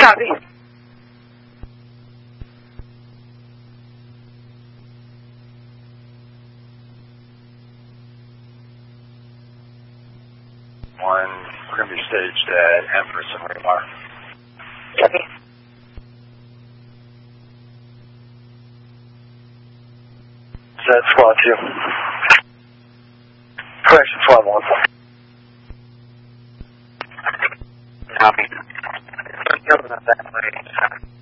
Copy. We're going to be staged at Empress and Raymar. Copy. Set squad 2. Correction, squad 1. Copy. That way.